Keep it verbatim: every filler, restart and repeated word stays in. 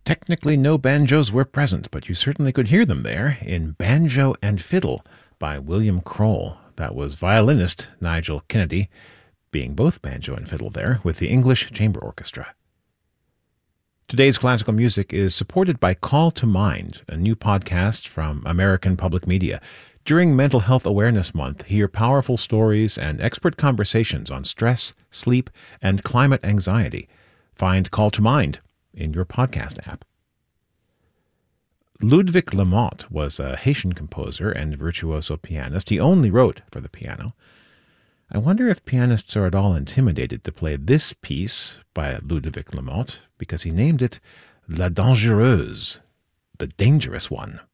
Technically, no banjos were present, but you certainly could hear them there in Banjo and Fiddle by William Kroll. That was violinist Nigel Kennedy, being both banjo and fiddle there, with the English Chamber Orchestra. Today's classical music is supported by Call to Mind, a new podcast from American Public Media. During Mental Health Awareness Month, hear powerful stories and expert conversations on stress, sleep, and climate anxiety. Find Call to Mind in your podcast app. Ludwig Lamotte was a Haitian composer and virtuoso pianist. He only wrote for the piano. I wonder if pianists are at all intimidated to play this piece by Ludwig Lamotte, because he named it La Dangereuse, the dangerous one.